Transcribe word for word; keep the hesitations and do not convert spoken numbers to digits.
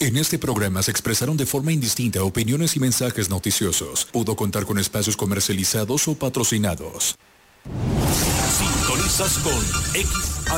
En este programa se expresaron de forma indistinta opiniones y mensajes noticiosos. Pudo contar con espacios comercializados o patrocinados. Sintonizas con X